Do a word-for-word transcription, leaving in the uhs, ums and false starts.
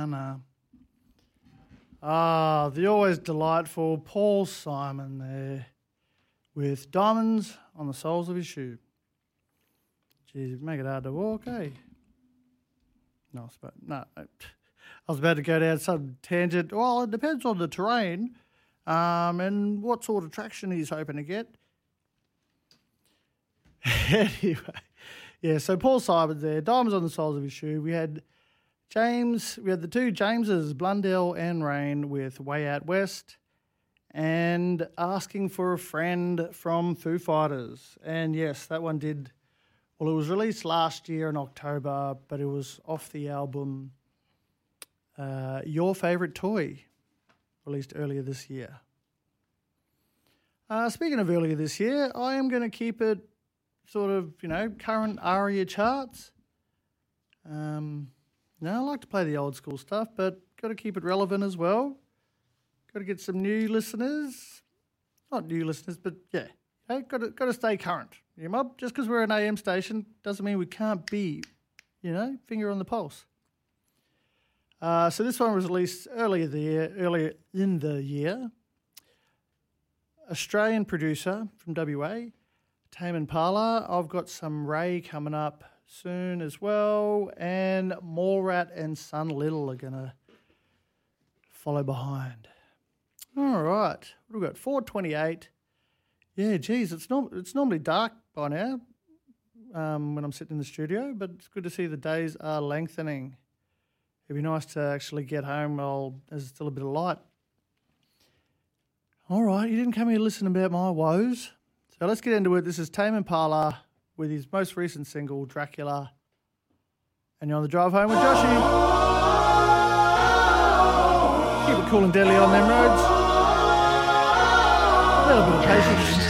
No. Ah, the always delightful Paul Simon there with diamonds on the soles of his shoe. Geez, make it hard to walk, eh? No, I was about, no, I was about to go down some tangent. Well, it depends on the terrain um, and what sort of traction he's hoping to get. Anyway, yeah, so Paul Simon there, diamonds on the soles of his shoe. We had James, we had the two Jameses, Blundell and Rain, with Way Out West, and Asking for a Friend from Foo Fighters. And yes, that one did, well, it was released last year in October, but it was off the album uh, Your Favourite Toy, released earlier this year. Uh, speaking of earlier this year, I am going to keep it sort of, you know, current ARIA charts. Um... No, I like to play the old school stuff, but got to keep it relevant as well. Got to get some new listeners. Not new listeners, but yeah, hey, got to got to stay current. You mob, just because we're an A M station doesn't mean we can't be, you know, finger on the pulse. Uh, so this one was released earlier the year, earlier in the year. Australian producer from W A, Tame Impala. I've got some Ray coming up soon as well, and Mallrat and Sun Little are going to follow behind. All right, what have we got? four twenty-eight. Yeah, geez, it's, norm- it's normally dark by now um, when I'm sitting in the studio, but it's good to see the days are lengthening. It'd be nice to actually get home while there's still a bit of light. All right, you didn't come here to listen about my woes, so let's get into it. This is Tame Impala with his most recent single, Dracula. And you're on the drive home with Joshy. Keep it cool and deadly on them roads. A little bit of patience.